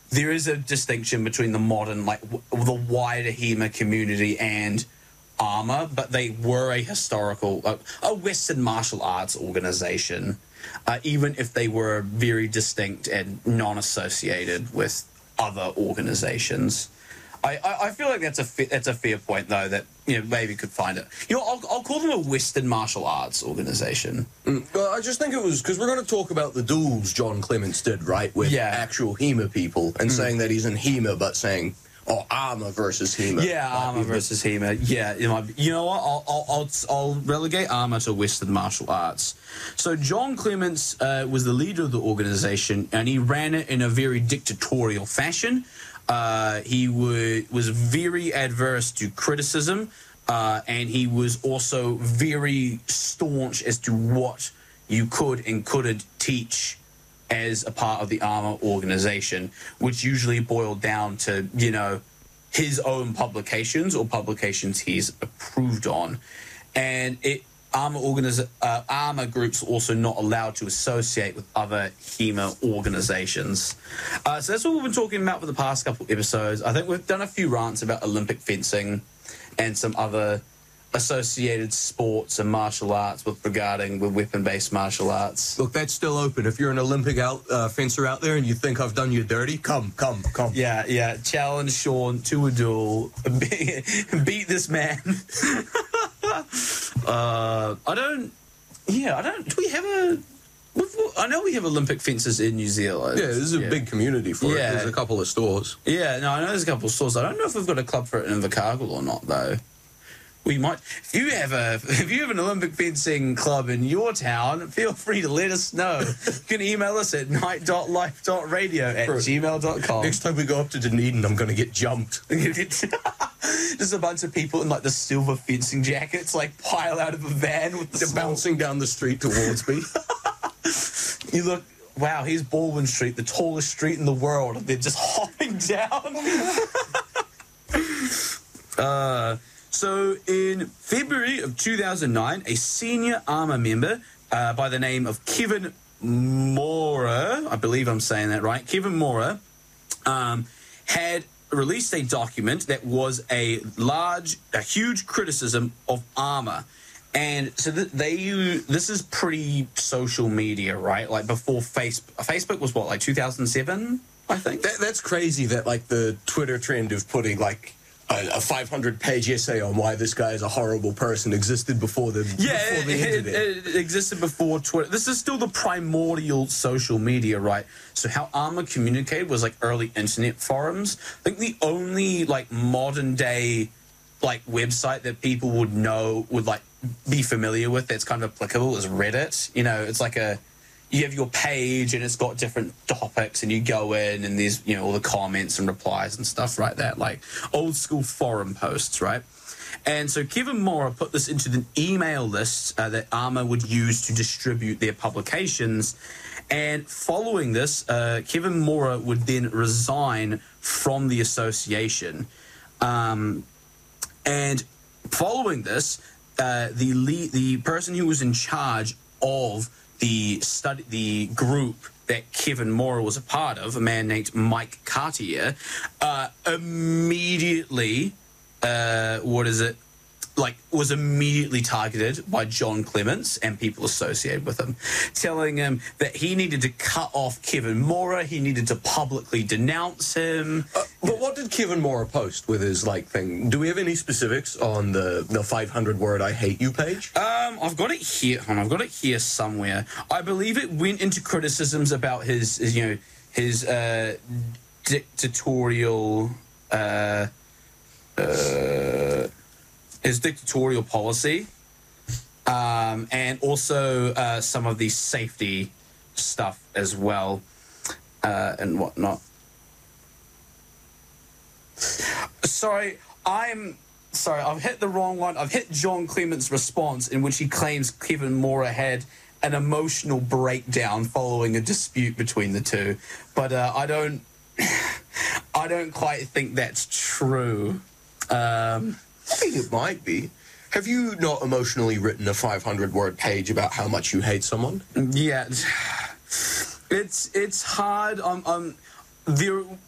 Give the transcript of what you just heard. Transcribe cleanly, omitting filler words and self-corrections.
there is a distinction between the modern, like the wider HEMA community and ARMA, but they were a historical, a Western martial arts organization, even if they were very distinct and non-associated with other organizations. I feel like that's a fair point, though, that maybe could find it. I'll call them a Western martial arts organization. Well, I just think it was because we're going to talk about the duels John Clements did, right, with actual HEMA people, and saying that he's in HEMA, but saying, oh, ARMA versus HEMA. Yeah, ARMA versus HEMA. Yeah, you know what? I'll relegate ARMA to Western martial arts. So John Clements was the leader of the organization, and he ran it in a very dictatorial fashion. He was very adverse to criticism, and he was also very staunch as to what you could and couldn't teach as a part of the ARMA organization, which usually boiled down to, his own publications or publications he's approved on. And ARMA groups are also not allowed to associate with other HEMA organizations. So that's what we've been talking about for the past couple episodes. I think we've done a few rants about Olympic fencing and some other associated sports and martial arts regarding weapon-based martial arts. Look, that's still open. If you're an Olympic fencer out there and you think I've done you dirty, come. Yeah. Challenge Sean to a duel. Beat this man. Do we have I know we have Olympic fencers in New Zealand. Yeah, this is a big community for it. There's a couple of stores. Yeah, no, I know there's a couple of stores. I don't know if we've got a club for it in Invercargill or not, though. We might. If you have an Olympic fencing club in your town, feel free to let us know. You can email us at night.life.radio@gmail.com. Next time we go up to Dunedin, I'm going to get jumped. Just a bunch of people in the silver fencing jackets pile out of a van with They're bouncing down the street towards me. You look. Wow, here's Baldwin Street, the tallest street in the world. They're just hopping down. So in February of 2009, a senior ARMA member by the name of Kevin Mora, I believe I'm saying that right, Kevin Mora, had released a document that was a huge criticism of ARMA. And so this is pre-social media, right? Before Facebook was what, 2007, I think? That's crazy that, the Twitter trend of putting, a 500-page essay on why this guy is a horrible person existed before the internet. It existed before Twitter. This is still the primordial social media, right? So how ARMA communicated was early internet forums. I think the only modern day website that people would be familiar with that's kind of applicable is Reddit. It's you have your page and it's got different topics and you go in and there's, all the comments and replies and stuff like that, old school forum posts, right? And so Kevin Mora put this into the email list that ARMA would use to distribute their publications. And following this, Kevin Mora would then resign from the association. And following this, the person who was in charge of the group that Kevin Mora was a part of, a man named Mike Cartier, immediately, was immediately targeted by John Clements and people associated with him, telling him that he needed to cut off Kevin Mora, he needed to publicly denounce him. But what did Kevin Mora post with his thing? Do we have any specifics on the 500-word I hate you page? I've got it here. I've got it here somewhere. I believe it went into criticisms about his dictatorial policy, and also some of the safety stuff as well, and whatnot. Sorry, I've hit the wrong one. I've hit John Clements' response in which he claims Kevin Mora had an emotional breakdown following a dispute between the two. But I don't quite think that's true. I think it might be. Have you not emotionally written a 500-word page about how much you hate someone? Yeah. It's hard.